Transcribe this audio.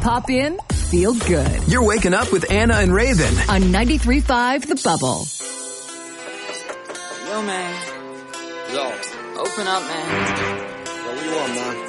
Hop in, feel good. You're waking up with Anna and Raven On 93.5 The Bubble. Yo, man. Yo. Open up, man. Yo, what you want, man?